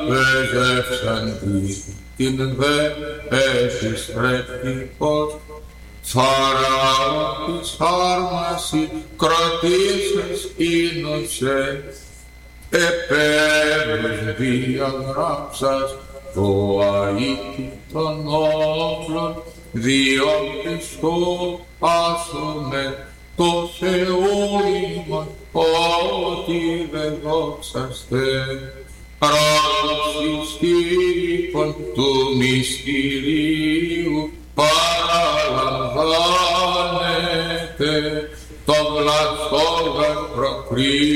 πεζεύσαν την δε επιστρέφτικος, Φαραώ της άρμαση κρατήσας ίνωσε, επέρους διαγράψας το αήτη των όπλων, διότι άσομε το Θεό ότι δε δόξαστε. Ράδοξης τύπων του μυστηρίου παραλαμβάνετε, το βλαστό δε προκρίνει.